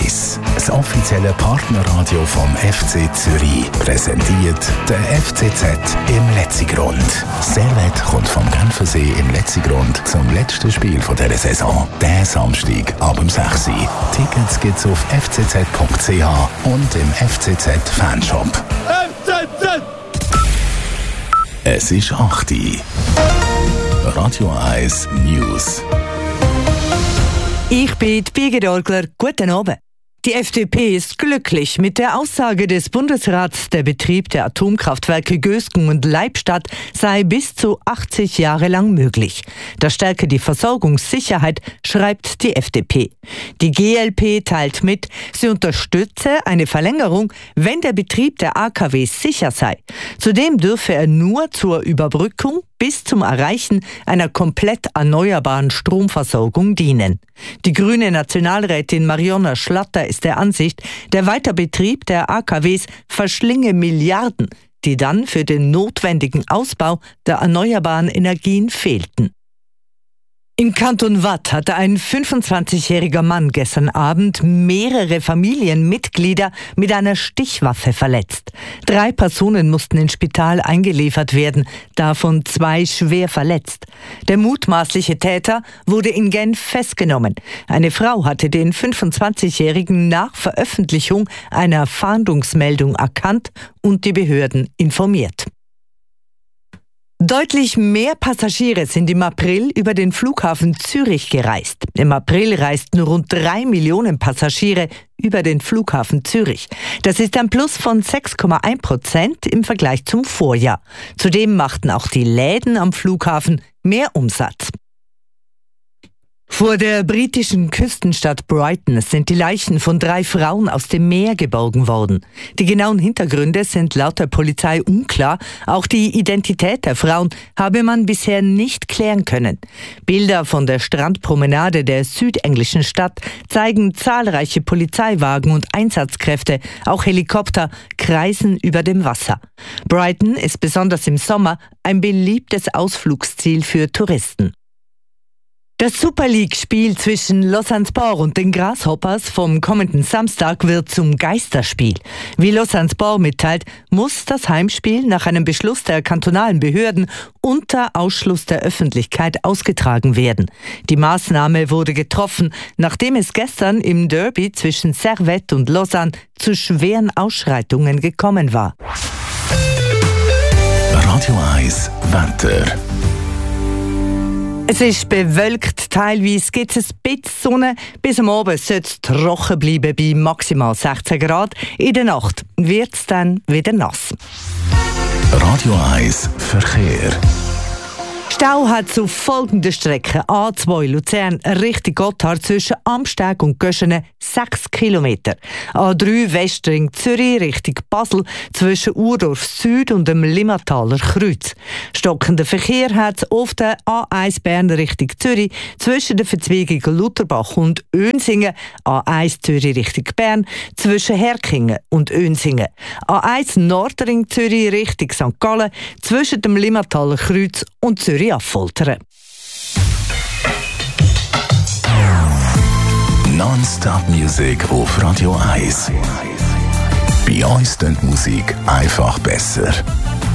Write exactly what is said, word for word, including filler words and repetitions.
eins, das offizielle Partnerradio vom F C Zürich, präsentiert der F C Z im Letzigrund. Servet kommt vom Genfersee im Letzigrund zum letzten Spiel dieser Saison. Der Samstag ab dem sechs Uhr. Tickets gibt's auf f c z punkt c h und im F C Z Fanshop. F C Z! Es ist acht Uhr. Radio eins News. Ich bin Birgit Orgler. Guten Abend. Die F D P ist glücklich mit der Aussage des Bundesrats, der Betrieb der Atomkraftwerke Gösgen und Leibstadt sei bis zu achtzig Jahre lang möglich. Das stärke die Versorgungssicherheit, schreibt die F D P. Die G L P teilt mit, sie unterstütze eine Verlängerung, wenn der Betrieb der A K Ws sicher sei. Zudem dürfe er nur zur Überbrückung bis zum Erreichen einer komplett erneuerbaren Stromversorgung dienen. Die grüne Nationalrätin Marionna Schlatter ist der Ansicht, der Weiterbetrieb der A K Ws verschlinge Milliarden, die dann für den notwendigen Ausbau der erneuerbaren Energien fehlten. Im Kanton Waadt hatte ein fünfundzwanzigjähriger Mann gestern Abend mehrere Familienmitglieder mit einer Stichwaffe verletzt. Drei Personen mussten ins Spital eingeliefert werden, davon zwei schwer verletzt. Der mutmaßliche Täter wurde in Genf festgenommen. Eine Frau hatte den fünfundzwanzigjährigen nach Veröffentlichung einer Fahndungsmeldung erkannt und die Behörden informiert. Deutlich mehr Passagiere sind im April über den Flughafen Zürich gereist. Im April reisten rund drei Millionen Passagiere über den Flughafen Zürich. Das ist ein Plus von sechs Komma eins Prozent im Vergleich zum Vorjahr. Zudem machten auch die Läden am Flughafen mehr Umsatz. Vor der britischen Küstenstadt Brighton sind die Leichen von drei Frauen aus dem Meer geborgen worden. Die genauen Hintergründe sind laut der Polizei unklar. Auch die Identität der Frauen habe man bisher nicht klären können. Bilder von der Strandpromenade der südenglischen Stadt zeigen zahlreiche Polizeiwagen und Einsatzkräfte, auch Helikopter, kreisen über dem Wasser. Brighton ist besonders im Sommer ein beliebtes Ausflugsziel für Touristen. Das Super League-Spiel zwischen Lausanne-Sport und den Grasshoppers vom kommenden Samstag wird zum Geisterspiel. Wie Lausanne-Sport mitteilt, muss das Heimspiel nach einem Beschluss der kantonalen Behörden unter Ausschluss der Öffentlichkeit ausgetragen werden. Die Maßnahme wurde getroffen, nachdem es gestern im Derby zwischen Servette und Lausanne zu schweren Ausschreitungen gekommen war. Radio eins Wetter. Es ist bewölkt, teilweise gibt es ein bisschen Sonne. Bis am Abend soll es trocken bleiben bei maximal sechzehn Grad. In der Nacht wird es dann wieder nass. Radio eins Verkehr. Stau hat zu folgenden Strecken: A zwei Luzern Richtung Gotthard zwischen Amsteg und Göschene sechs Kilometer. A drei Westring Zürich Richtung Basel zwischen Urdorf Süd und dem Limmataler Kreuz. Stockender Verkehr hat auf der A eins Bern Richtung Zürich zwischen der Verzweigung Lutherbach und Önsingen, A eins Zürich Richtung Bern zwischen Herkingen und Önsingen, A eins Nordring Zürich Richtung Sankt Gallen zwischen dem Limmataler Kreuz und Zürich Affoltern. Non-Stop Music auf Radio eins. Bei uns klingt Musik einfach besser.